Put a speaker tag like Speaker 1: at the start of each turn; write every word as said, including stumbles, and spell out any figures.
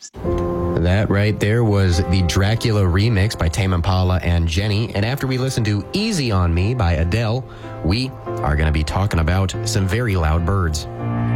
Speaker 1: That right there was the Dracula remix by Tame Impala and Jenny. And after we listen to Easy on Me by Adele, we are going to be talking about some very loud birds.